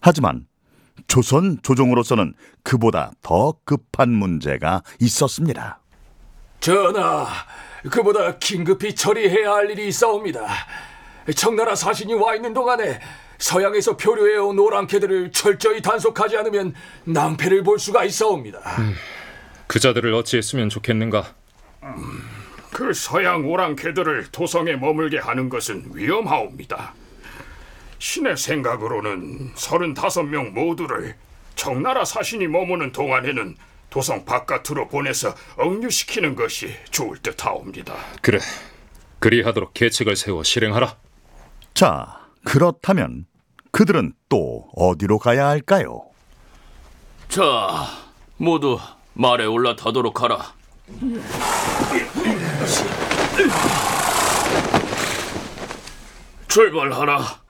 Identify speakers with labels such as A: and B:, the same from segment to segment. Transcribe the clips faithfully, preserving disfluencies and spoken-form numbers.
A: 하지만 조선 조정으로서는 그보다 더 급한 문제가 있었습니다.
B: 전하, 그보다 긴급히 처리해야 할 일이 있사옵니다. 청나라 사신이 와 있는 동안에 서양에서 표류해온 오랑캐들을 철저히 단속하지 않으면 낭패를 볼 수가 있사옵니다.
C: 음, 그 자들을 어찌했으면 좋겠는가?
D: 음, 그 서양 오랑캐들을 도성에 머물게 하는 것은 위험하옵니다. 신의 생각으로는 서른다섯 명 모두를 청나라 사신이 머무는 동안에는 도성 바깥으로 보내서 억류시키는 것이 좋을 듯하옵니다.
C: 그래, 그리하도록 계책을 세워 실행하라.
A: 자, 그렇다면 그들은 또 어디로 가야 할까요?
E: 자, 모두 말에 올라타도록 하라. 출발하라.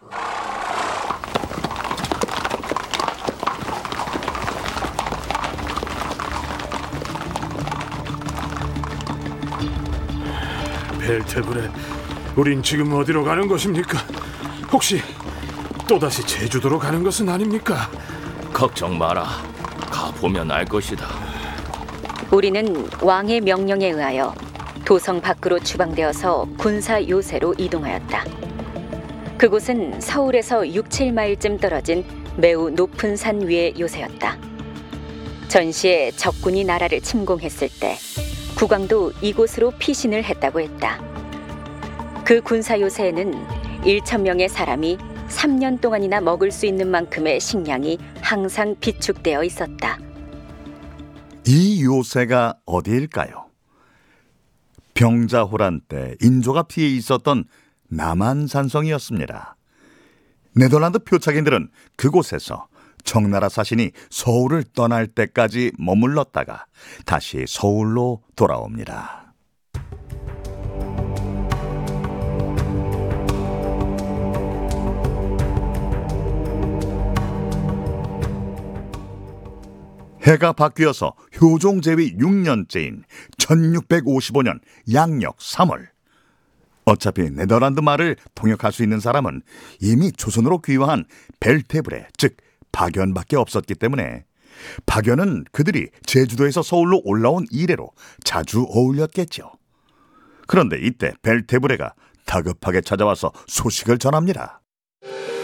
F: 벨테브레, 우린 지금 어디로 가는 것입니까? 혹시 또다시 제주도로 가는 것은 아닙니까?
E: 걱정 마라. 가보면 알 것이다.
G: 우리는 왕의 명령에 의하여 도성 밖으로 추방되어서 군사 요새로 이동하였다. 그곳은 서울에서 육, 칠 마일쯤 떨어진 매우 높은 산 위의 요새였다. 전시에 적군이 나라를 침공했을 때 국왕도 이곳으로 피신을 했다고 했다. 그 군사 요새에는 일천 명의 사람이 삼 년 동안이나 먹을 수 있는 만큼의 식량이 항상 비축되어 있었다.
A: 이 요새가 어디일까요? 병자호란 때 인조가 피해 있었던 남한산성이었습니다. 네덜란드 표착인들은 그곳에서 청나라 사신이 서울을 떠날 때까지 머물렀다가 다시 서울로 돌아옵니다. 해가 바뀌어서 효종제위 육 년째인 천육백오십오 년 양력 삼월, 어차피 네덜란드 말을 통역할 수 있는 사람은 이미 조선으로 귀화한 벨테브레, 즉 박연밖에 없었기 때문에 박연은 그들이 제주도에서 서울로 올라온 이래로 자주 어울렸겠죠. 그런데 이때 벨테브레가 다급하게 찾아와서 소식을 전합니다.